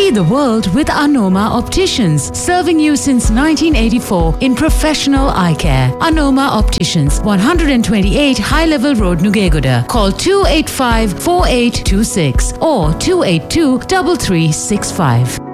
See the world with Anoma Opticians, serving you since 1984 in professional eye care. Anoma Opticians, 128 High Level Road, Nugegoda. Call 285-4826 or 282-3365.